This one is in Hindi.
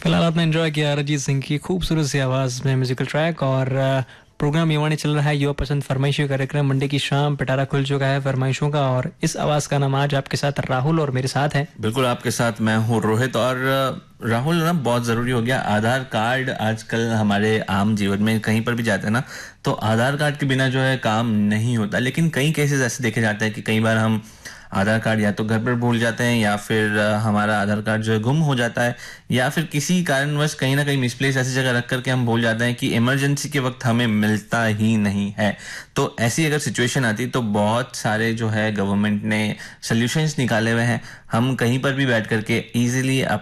फिलहाल आपने एंजॉय किया अरिजीत सिंह की खूबसूरत सी आवाज़ में म्यूजिकल ट्रैक। और प्रोग्राम ये चल रहा है युवा पसंद फरमाइशी कार्यक्रम। मंडे की शाम पिटारा खुल चुका है फरमाइशों का, और इस आवाज़ का नाम आज आपके साथ राहुल और मेरे साथ है। बिल्कुल आपके साथ मैं हूँ रोहित। और राहुल ना बहुत ज़रूरी हो गया आधार कार्ड आजकल हमारे आम जीवन में कहीं पर भी जाते हैं ना, तो आधार कार्ड के बिना जो है काम नहीं होता। लेकिन कई केसेस ऐसे देखे जाते हैं कि कई बार हम आधार कार्ड या तो घर पर भूल जाते हैं, या फिर हमारा आधार कार्ड जो है गुम हो जाता है, या फिर किसी कारणवश कहीं ना कहीं मिसप्लेस ऐसी जगह रख करके हम भूल जाते हैं कि इमरजेंसी के वक्त हमें मिलता ही नहीं है। तो ऐसी अगर सिचुएशन आती तो बहुत सारे जो है गवर्नमेंट ने सोल्यूशंस निकाले हुए हैं। हम कहीं पर भी बैठ करके इजीली